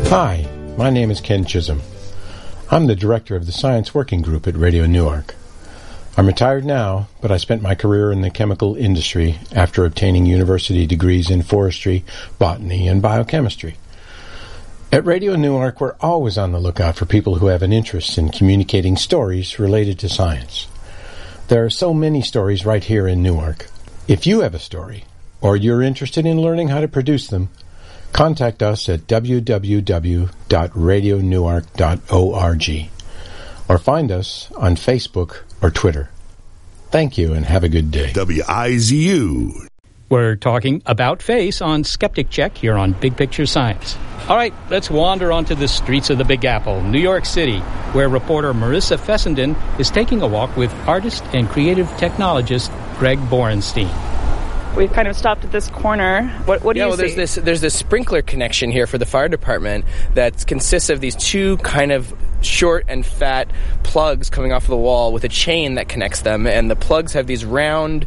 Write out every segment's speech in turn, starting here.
Hi, my name is Ken Chisholm. I'm the director of the Science Working Group at Radio Newark. I'm retired now, but I spent my career in the chemical industry after obtaining university degrees in forestry, botany, and biochemistry. At Radio Newark, we're always on the lookout for people who have an interest in communicating stories related to science. There are so many stories right here in Newark. If you have a story, or you're interested in learning how to produce them, contact us at www.radionewark.org or find us on Facebook or Twitter. Thank you and have a good day. WIZU. We're talking about face on Skeptic Check here on Big Picture Science. All right, let's wander onto the streets of the Big Apple, New York City, where reporter Marissa Fessenden is taking a walk with artist and creative technologist Greg Borenstein. We've kind of stopped at this corner. What do you see? There's this sprinkler connection here for the fire department that consists of these two kind of short and fat plugs coming off of the wall with a chain that connects them, and the plugs have these round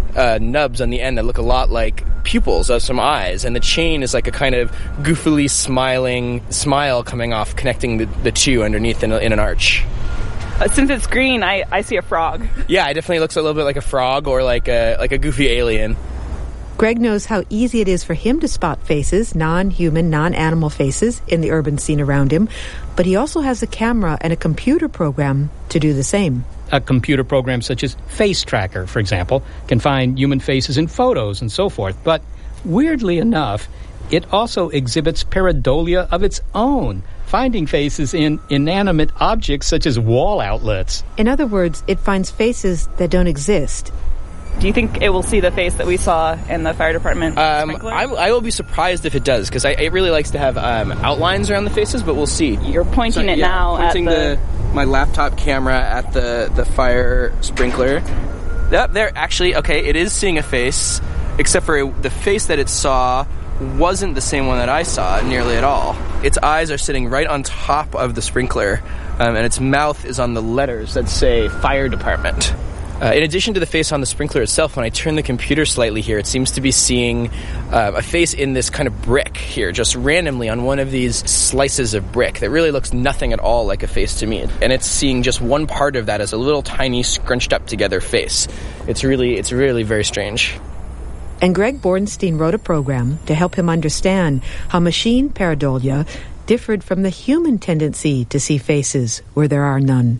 nubs on the end that look a lot like pupils of some eyes, and the chain is like a kind of goofily smiling smile coming off, connecting the two underneath in an arch. Since it's green, I see a frog. Yeah, it definitely looks a little bit like a frog or like a goofy alien. Greg knows how easy it is for him to spot faces, non-human, non-animal faces, in the urban scene around him, but he also has a camera and a computer program to do the same. A computer program such as Face Tracker, for example, can find human faces in photos and so forth, but weirdly enough, it also exhibits pareidolia of its own, finding faces in inanimate objects such as wall outlets. In other words, it finds faces that don't exist. Do you think it will see the face that we saw in the fire department? I will be surprised if it does, because it really likes to have outlines around the faces, but we'll see. You're pointing now pointing at my laptop camera at the fire sprinkler. Yep, there, actually, okay, it is seeing a face, except for the face that it saw wasn't the same one that I saw nearly at all. Its eyes are sitting right on top of the sprinkler, and its mouth is on the letters that say fire department. In addition to the face on the sprinkler itself, when I turn the computer slightly here, it seems to be seeing a face in this kind of brick here, just randomly on one of these slices of brick that really looks nothing at all like a face to me. And it's seeing just one part of that as a little tiny scrunched up together face. It's really very strange. And Greg Borenstein wrote a program to help him understand how machine pareidolia differed from the human tendency to see faces where there are none.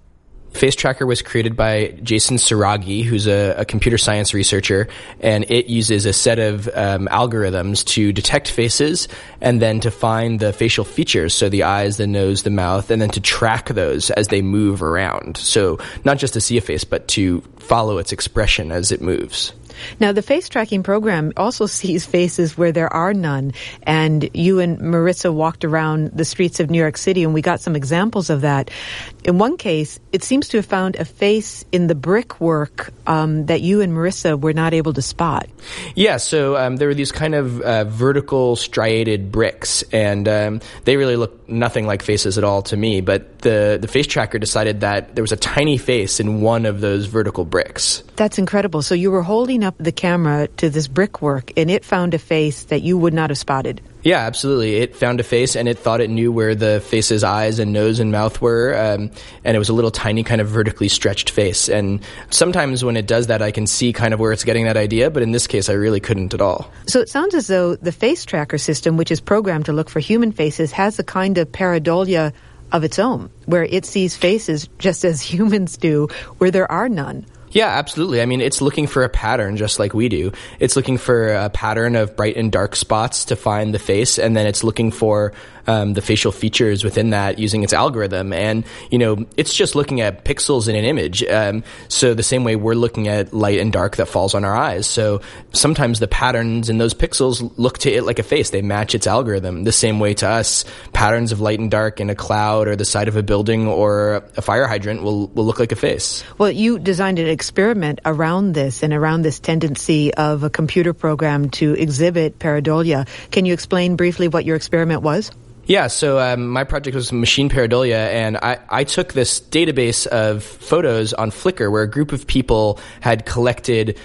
Face Tracker was created by Jason Saragi, who's a computer science researcher, and it uses a set of algorithms to detect faces and then to find the facial features, so the eyes, the nose, the mouth, and then to track those as they move around. So not just to see a face, but to follow its expression as it moves. Now, the face tracking program also sees faces where there are none, and you and Marissa walked around the streets of New York City, and we got some examples of that. In one case, it seems to have found a face in the brickwork that you and Marissa were not able to spot. Yeah, so there were these kind of vertical striated bricks, and they really look nothing like faces at all to me, but the face tracker decided that there was a tiny face in one of those vertical bricks. That's incredible. So you were holding up the camera to this brickwork, and it found a face that you would not have spotted. Yeah, absolutely. It found a face, and it thought it knew where the face's eyes and nose and mouth were, and it was a little tiny kind of vertically stretched face. And sometimes when it does that, I can see kind of where it's getting that idea, but in this case, I really couldn't at all. So it sounds as though the face tracker system, which is programmed to look for human faces, has a kind of pareidolia of its own, where it sees faces just as humans do, where there are none. Yeah, absolutely. I mean, it's looking for a pattern just like we do. It's looking for a pattern of bright and dark spots to find the face, and then it's looking for the facial features within that using its algorithm. And, it's just looking at pixels in an image. So the same way we're looking at light and dark that falls on our eyes. So sometimes the patterns in those pixels look to it like a face. They match its algorithm. The same way to us, patterns of light and dark in a cloud or the side of a building or a fire hydrant will look like a face. Well, you designed an experiment around this and around this tendency of a computer program to exhibit pareidolia. Can you explain briefly what your experiment was? Yeah, so my project was Machine Pareidolia, and I took this database of photos on Flickr where a group of people had collected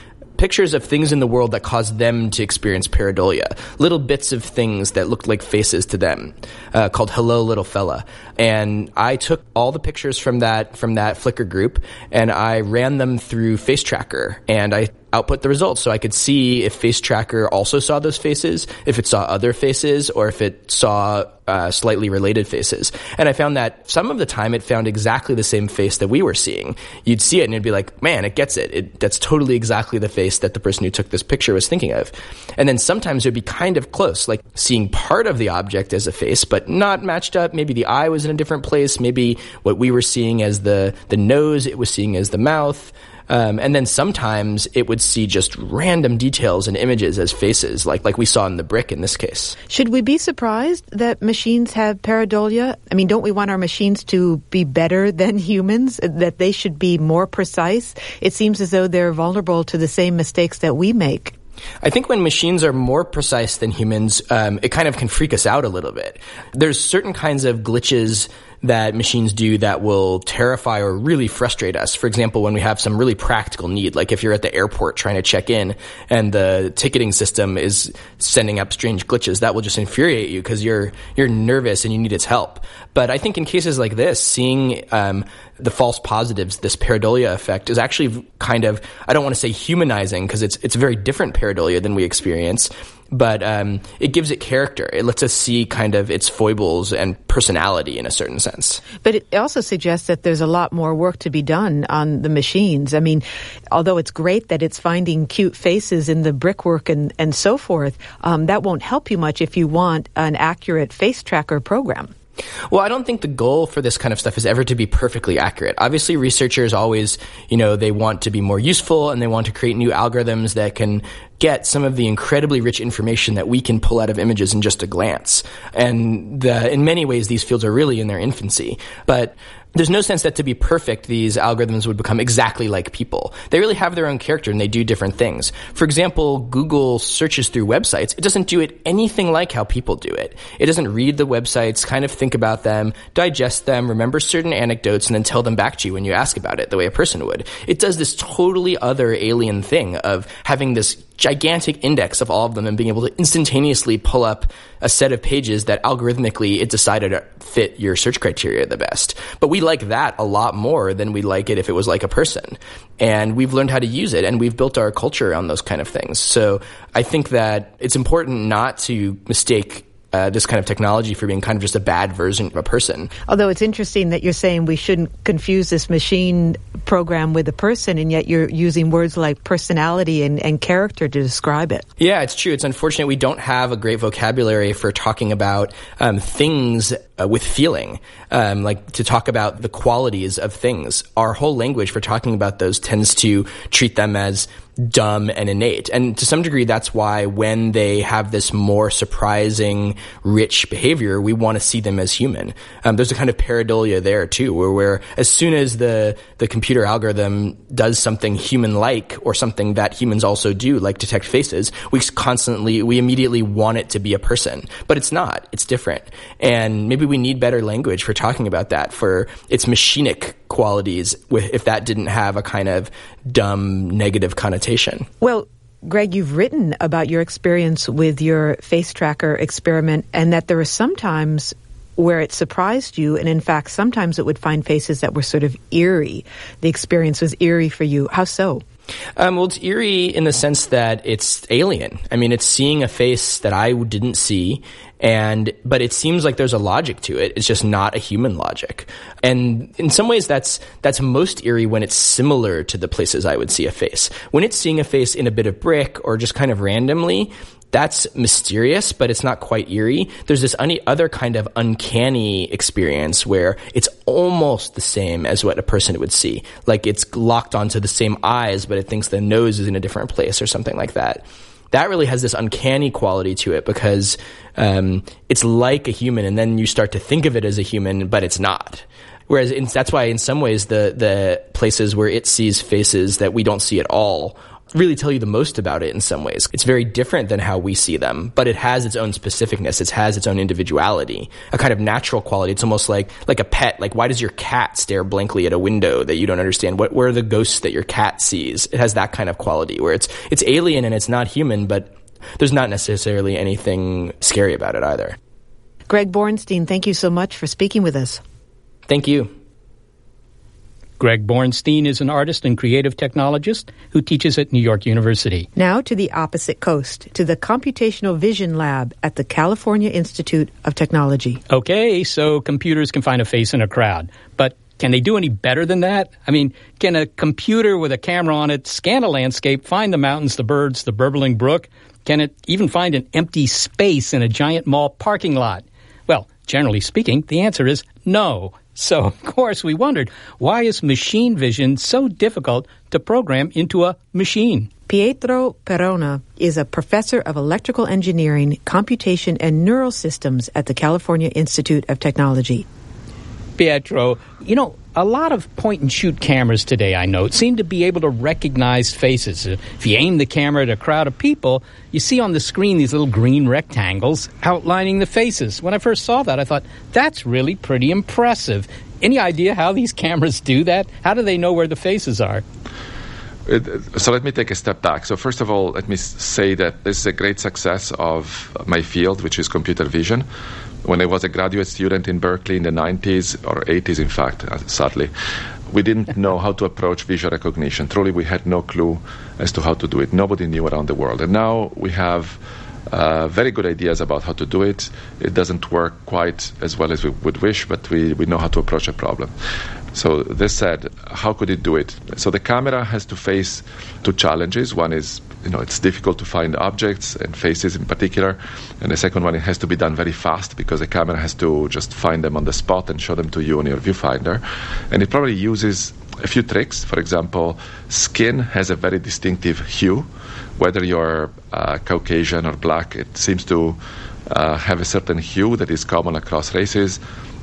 pictures of things in the world that caused them to experience pareidolia, little bits of things that looked like faces to them, called Hello Little Fella. And I took all the pictures from that Flickr group, and I ran them through Face Tracker, and I output the results so I could see if Face Tracker also saw those faces, if it saw other faces, or if it saw slightly related faces. And I found that some of the time it found exactly the same face that we were seeing. You'd see it and it'd be like, man, it gets it. That's totally exactly the face that the person who took this picture was thinking of. And then sometimes it would be kind of close, like seeing part of the object as a face, but not matched up. Maybe the eye was in a different place. Maybe what we were seeing as the nose, it was seeing as the mouth. And then sometimes it would see just random details and images as faces, like we saw in the brick in this case. Should we be surprised that machines have pareidolia? I mean, don't we want our machines to be better than humans, that they should be more precise? It seems as though they're vulnerable to the same mistakes that we make. I think when machines are more precise than humans, it kind of can freak us out a little bit. There's certain kinds of glitches that machines do that will terrify or really frustrate us. For example, when we have some really practical need, like if you're at the airport trying to check in and the ticketing system is sending up strange glitches, that will just infuriate you because you're nervous and you need its help. But I think in cases like this, seeing the false positives, this pareidolia effect, is actually kind of, I don't want to say humanizing because it's a very different pareidolia than we experience. But it gives it character. It lets us see kind of its foibles and personality in a certain sense. But it also suggests that there's a lot more work to be done on the machines. I mean, although it's great that it's finding cute faces in the brickwork and so forth, that won't help you much if you want an accurate face tracker program. Well, I don't think the goal for this kind of stuff is ever to be perfectly accurate. Obviously, researchers always, they want to be more useful and they want to create new algorithms that can get some of the incredibly rich information that we can pull out of images in just a glance. And in many ways, these fields are really in their infancy. But there's no sense that to be perfect, these algorithms would become exactly like people. They really have their own character and they do different things. For example, Google searches through websites. It doesn't do it anything like how people do it. It doesn't read the websites, kind of think about them, digest them, remember certain anecdotes, and then tell them back to you when you ask about it the way a person would. It does this totally other alien thing of having this gigantic index of all of them and being able to instantaneously pull up a set of pages that algorithmically it decided fit your search criteria the best. But we like that a lot more than we like it if it was like a person. And we've learned how to use it and we've built our culture on those kind of things. So I think that it's important not to mistake this kind of technology for being kind of just a bad version of a person. Although it's interesting that you're saying we shouldn't confuse this machine program with a person, and yet you're using words like personality and character to describe it. Yeah, it's true. It's unfortunate we don't have a great vocabulary for talking about things with feeling, like to talk about the qualities of things. Our whole language for talking about those tends to treat them as dumb and innate. And to some degree, that's why when they have this more surprising, rich behavior, we want to see them as human. There's a kind of pareidolia there too, where as soon as the computer algorithm does something human-like or something that humans also do, like detect faces, we immediately want it to be a person. But it's not. It's different. And maybe we need better language for talking about that, for its machinic qualities, if that didn't have a kind of dumb, negative connotation. Well, Greg, you've written about your experience with your face tracker experiment and that there are some times where it surprised you, and in fact, sometimes it would find faces that were sort of eerie. The experience was eerie for you. How so? Well, it's eerie in the sense that it's alien. I mean, it's seeing a face that I didn't see, but it seems like there's a logic to it. It's just not a human logic. And in some ways, that's most eerie when it's similar to the places I would see a face. When it's seeing a face in a bit of brick or just kind of randomly, that's mysterious, but it's not quite eerie. There's this other kind of uncanny experience where it's almost the same as what a person would see. Like it's locked onto the same eyes, but it thinks the nose is in a different place or something like that. That really has this uncanny quality to it because it's like a human, and then you start to think of it as a human, but it's not. Whereas that's why in some ways the places where it sees faces that we don't see at all really tell you the most about it in some ways. It's very different than how we see them, but it has its own specificness. It has its own individuality, a kind of natural quality. It's almost like a pet. Like, why does your cat stare blankly at a window that you don't understand? Where are the ghosts that your cat sees? It has that kind of quality where it's alien and it's not human, but there's not necessarily anything scary about it either. Greg Bornstein, thank you so much for speaking with us. Thank you. Greg Bornstein is an artist and creative technologist who teaches at New York University. Now to the opposite coast, to the Computational Vision Lab at the California Institute of Technology. Okay, so computers can find a face in a crowd, but can they do any better than that? I mean, can a computer with a camera on it scan a landscape, find the mountains, the birds, the burbling brook? Can it even find an empty space in a giant mall parking lot? Well, generally speaking, the answer is no. So, of course, we wondered, why is machine vision so difficult to program into a machine? Pietro Perona is a professor of electrical engineering, computation, and neural systems at the California Institute of Technology. Pietro, a lot of point-and-shoot cameras today, I note, seem to be able to recognize faces. If you aim the camera at a crowd of people, you see on the screen these little green rectangles outlining the faces. When I first saw that, I thought, that's really pretty impressive. Any idea how these cameras do that? How do they know where the faces are? So let me take a step back. So first of all, let me say that this is a great success of my field, which is computer vision. When I was a graduate student in Berkeley in the 90s, or 80s in fact, sadly, we didn't know how to approach visual recognition. Truly, we had no clue as to how to do it. Nobody knew around the world. And now we have very good ideas about how to do it. It doesn't work quite as well as we would wish, but we know how to approach a problem. So this said, how could it do it? So the camera has to face two challenges. One is, it's difficult to find objects and faces in particular. And the second one, it has to be done very fast because the camera has to just find them on the spot and show them to you on your viewfinder. And it probably uses a few tricks. For example, skin has a very distinctive hue. Whether you're Caucasian or black, it seems to have a certain hue that is common across races.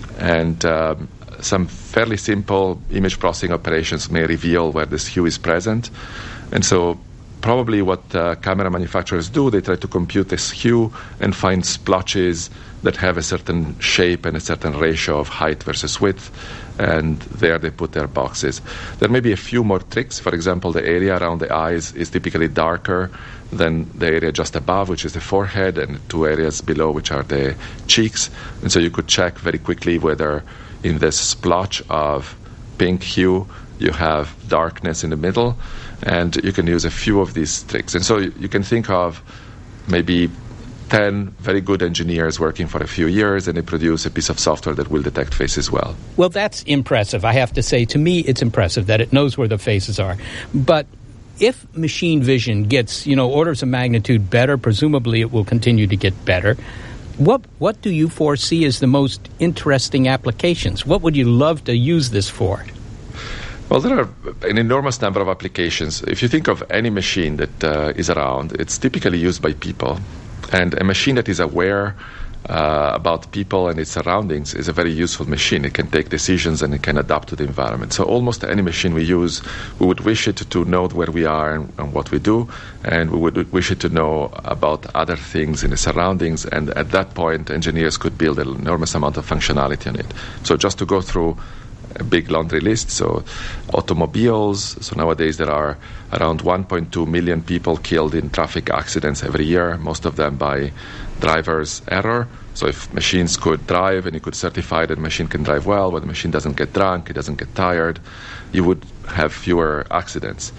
And some fairly simple image processing operations may reveal where this hue is present. And so probably what camera manufacturers do, they try to compute this hue and find splotches that have a certain shape and a certain ratio of height versus width, and there they put their boxes. There may be a few more tricks. For example, the area around the eyes is typically darker than the area just above, which is the forehead, and two areas below, which are the cheeks. And so you could check very quickly whether in this splotch of pink hue you have darkness in the middle, and you can use a few of these tricks. And so you can think of maybe 10 very good engineers working for a few years, and they produce a piece of software that will detect faces well. Well, that's impressive. I have to say, to me, it's impressive that it knows where the faces are. But if machine vision gets, orders of magnitude better, presumably it will continue to get better. What do you foresee as the most interesting applications? What would you love to use this for? Well, there are an enormous number of applications. If you think of any machine that is around, it's typically used by people. And a machine that is aware about people and its surroundings is a very useful machine. It can take decisions and it can adapt to the environment. So almost any machine we use, we would wish it to know where we are and what we do, and we would wish it to know about other things in the surroundings, and at that point engineers could build an enormous amount of functionality on it. So just to go through a big laundry list, so automobiles, so nowadays there are around 1.2 million people killed in traffic accidents every year, most of them by driver's error. So if machines could drive and you could certify that the machine can drive well, but the machine doesn't get drunk, it doesn't get tired, you would have fewer accidents.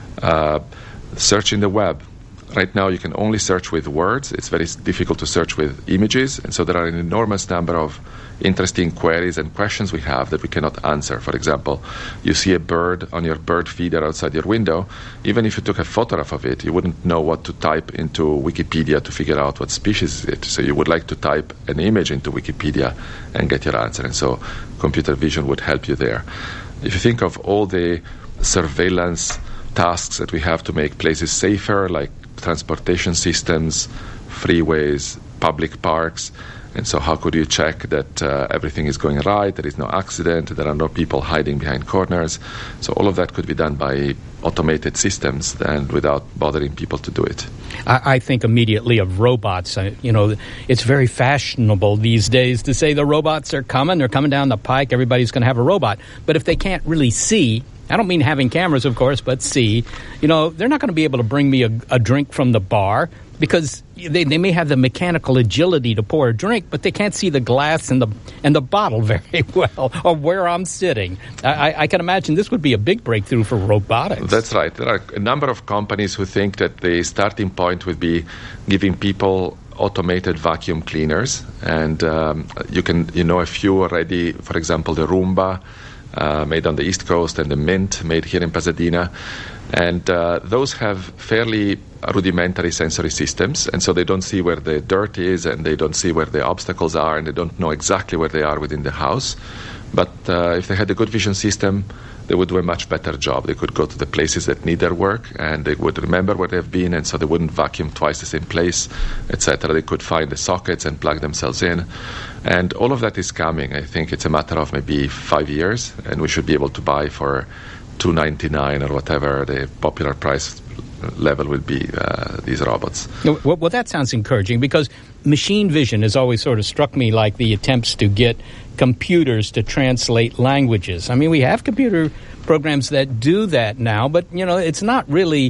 Searching the web. Right now you can only search with words. It's very difficult to search with images, and so there are an enormous number of interesting queries and questions we have that we cannot answer. For example, you see a bird on your bird feeder outside your window. Even if you took a photograph of it, you wouldn't know what to type into Wikipedia to figure out what species is it. So you would like to type an image into Wikipedia and get your answer. And so computer vision would help you there. If you think of all the surveillance tasks that we have to make places safer, like transportation systems, freeways, public parks. And so how could you check that everything is going right, there is no accident, there are no people hiding behind corners? So all of that could be done by automated systems and without bothering people to do it. I think immediately of robots. It's very fashionable these days to say the robots are coming. They're coming down the pike. Everybody's going to have a robot. But if they can't really see, I don't mean having cameras, of course, but see, they're not going to be able to bring me a drink from the bar because they may have the mechanical agility to pour a drink, but they can't see the glass and the bottle very well or where I'm sitting. I can imagine this would be a big breakthrough for robotics. That's right. There are a number of companies who think that the starting point would be giving people automated vacuum cleaners. And you know a few already, for example, the Roomba, made on the East Coast, and the Mint, made here in Pasadena. And those have fairly rudimentary sensory systems, and so they don't see where the dirt is, and they don't see where the obstacles are, and they don't know exactly where they are within the house. But if they had a good vision system, they would do a much better job. They could go to the places that need their work, and they would remember where they've been, and so they wouldn't vacuum twice the same place, etc. They could find the sockets and plug themselves in. And all of that is coming. I think it's a matter of maybe 5 years, and we should be able to buy for $299 or whatever the popular price level will be, these robots. Well, that sounds encouraging, because machine vision has always sort of struck me like the attempts to get computers to translate languages. I mean, we have computer programs that do that now, but, it's not really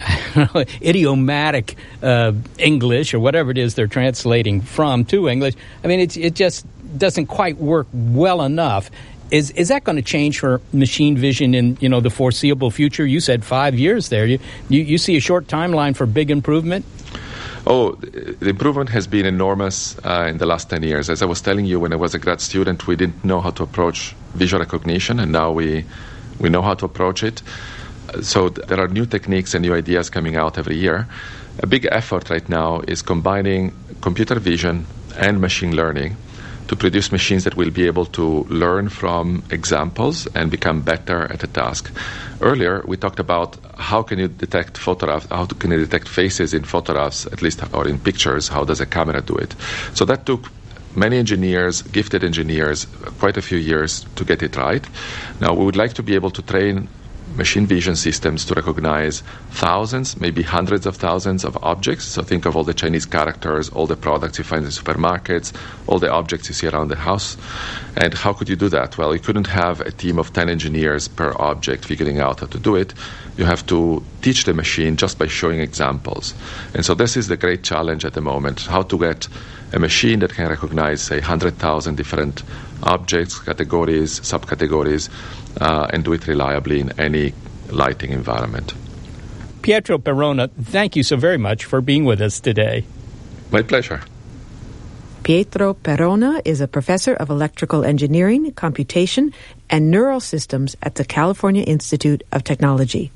idiomatic English or whatever it is they're translating from to English. I mean, it just doesn't quite work well enough. Is that going to change for machine vision in the foreseeable future? You said 5 years there. You see a short timeline for big improvement? Oh, the improvement has been enormous in the last 10 years. As I was telling you, when I was a grad student, we didn't know how to approach visual recognition, and now we know how to approach it. So there are new techniques and new ideas coming out every year. A big effort right now is combining computer vision and machine learning to produce machines that will be able to learn from examples and become better at a task. Earlier, we talked about how can you detect photographs, how can you detect faces in photographs, at least, or in pictures, how does a camera do it? So that took many engineers, gifted engineers, quite a few years to get it right. Now, we would like to be able to train machine vision systems to recognize thousands, maybe hundreds of thousands of objects. So think of all the Chinese characters, all the products you find in supermarkets, all the objects you see around the house. And how could you do that? Well, you couldn't have a team of 10 engineers per object figuring out how to do it. You have to teach the machine just by showing examples. And so this is the great challenge at the moment, how to get a machine that can recognize, say, 100,000 different objects, categories, subcategories, and do it reliably in any lighting environment. Pietro Perona, thank you so very much for being with us today. My pleasure. Pietro Perona is a professor of electrical engineering, computation, and neural systems at the California Institute of Technology.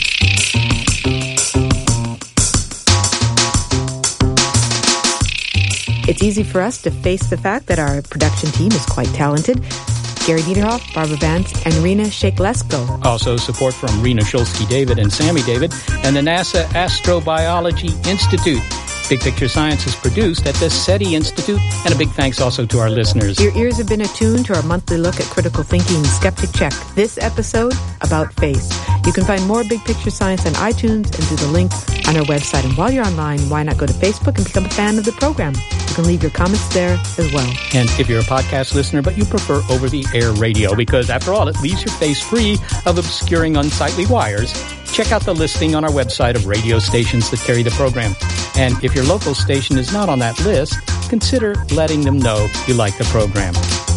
It's easy for us to face the fact that our production team is quite talented. Gary Niederhoff, Barbara Vance, and Rena Sheklesko. Also support from Rena Shulsky-David and Sammy David and the NASA Astrobiology Institute. Big Picture Science is produced at the SETI Institute, and a big thanks also to our listeners. Your ears have been attuned to our monthly look at critical thinking Skeptic Check. This episode about face. You can find more Big Picture Science on iTunes and through the link on our website. And while you're online, why not go to Facebook and become a fan of the program? You can leave your comments there as well. And if you're a podcast listener, but you prefer over-the-air radio, because after all, it leaves your face free of obscuring unsightly wires, check out the listing on our website of radio stations that carry the program. And if your local station is not on that list, consider letting them know you like the program.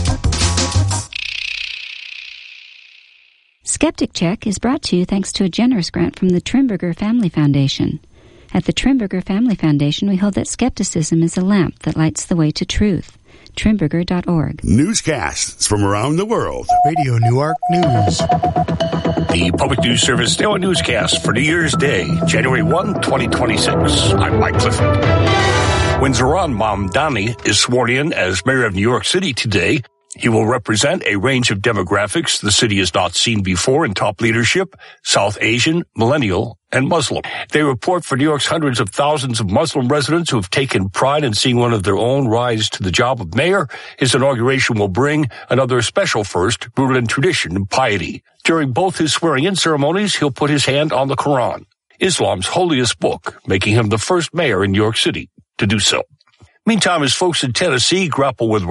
Skeptic Check is brought to you thanks to a generous grant from the Trimberger Family Foundation. At the Trimberger Family Foundation, we hold that skepticism is a lamp that lights the way to truth. Trimberger.org. Newscasts from around the world. Radio Newark News. The Public News Service Daily Newscast for New Year's Day, January 1, 2026. I'm Mike Clifford. When Zohran Mamdani is sworn in as mayor of New York City today, He will represent a range of demographics the city has not seen before in top leadership: South Asian, millennial, and Muslim. They report for New York's hundreds of thousands of Muslim residents who have taken pride in seeing one of their own rise to the job of mayor. His inauguration will bring another special first, rooted in tradition and piety. During both his swearing-in ceremonies, he'll put his hand on the Quran, Islam's holiest book, making him the first mayor in New York City to do so. Meantime, as folks in Tennessee grapple with